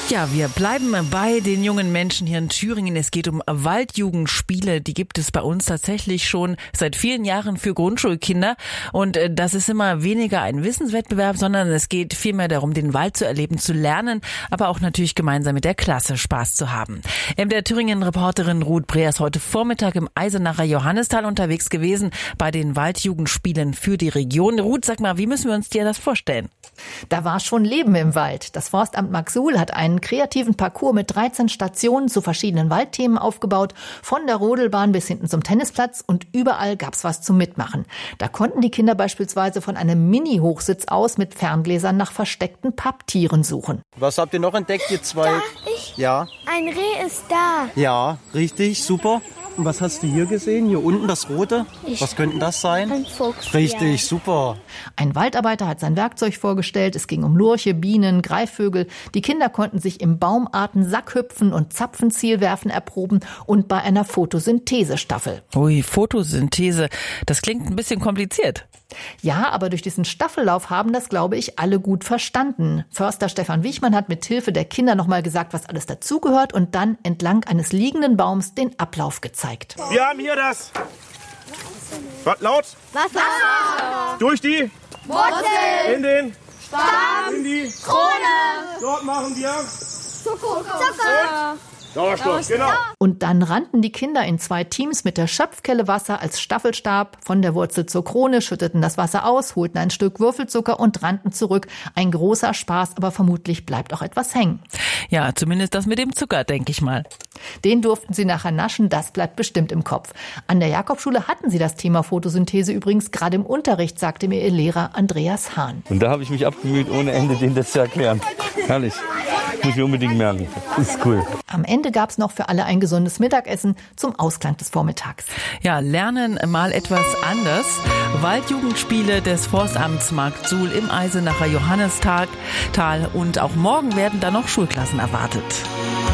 Ja, wir bleiben bei den jungen Menschen hier in Thüringen. Es geht um Waldjugendspiele. Die gibt es bei uns tatsächlich schon seit vielen Jahren für Grundschulkinder. Und das ist immer weniger ein Wissenswettbewerb, sondern es geht vielmehr darum, den Wald zu erleben, zu lernen, aber auch natürlich gemeinsam mit der Klasse Spaß zu haben. Der Thüringen-Reporterin Ruth Breer ist heute Vormittag im Eisenacher Johannistal unterwegs gewesen bei den Waldjugendspielen für die Region. Ruth, sag mal, wie müssen wir uns dir das vorstellen? Da war schon Leben im Wald. Das Forstamt Marksuhl hat einen kreativen Parcours mit 13 Stationen zu verschiedenen Waldthemen aufgebaut, von der Rodelbahn bis hinten zum Tennisplatz, und überall gab's was zum Mitmachen. Da konnten die Kinder beispielsweise von einem Mini-Hochsitz aus mit Ferngläsern nach versteckten Papptieren suchen. Was habt ihr noch entdeckt, ihr zwei? Ja. Ein Reh ist da. Ja, richtig, super. Und was hast du hier gesehen? Hier unten das Rote? Was könnte das sein? Ein Fuchs. Richtig, super. Ein Waldarbeiter hat sein Werkzeug vorgestellt. Es ging um Lurche, Bienen, Greifvögel. Die Kinder konnten sich im Baumarten Sackhüpfen und Zapfenzielwerfen erproben und bei einer Photosynthesestaffel. Ui, Photosynthese. Das klingt ein bisschen kompliziert. Ja, aber durch diesen Staffellauf haben das, glaube ich, alle gut verstanden. Förster Stefan Wichmann hat mit Hilfe der Kinder nochmal gesagt, was alles dazugehört, und dann entlang eines liegenden Baums den Ablauf gezeigt. Wir haben hier das. Was laut? Wasser. Durch die Wurzel. in den Stamm. in die Krone. dort machen wir. Zucker. Sauerstoff, genau. Und dann rannten die Kinder in 2 Teams mit der Schöpfkelle Wasser als Staffelstab von der Wurzel zur Krone, schütteten das Wasser aus, holten ein Stück Würfelzucker und rannten zurück. Ein großer Spaß, aber vermutlich bleibt auch etwas hängen. Ja, zumindest das mit dem Zucker, denke ich mal. Den durften sie nachher naschen, das bleibt bestimmt im Kopf. An der Jakobschule hatten sie das Thema Photosynthese übrigens gerade im Unterricht, sagte mir ihr Lehrer Andreas Hahn. Und da habe ich mich abgemüht, ohne Ende denen das zu erklären. Herrlich. Muss ich unbedingt merken. Das ist cool. Am Ende gab's noch für alle ein gesundes Mittagessen zum Ausklang des Vormittags. Ja, lernen mal etwas anders. Waldjugendspiele des Forstamts Marksuhl im Eisenacher Johannistal. Und auch morgen werden da noch Schulklassen erwartet.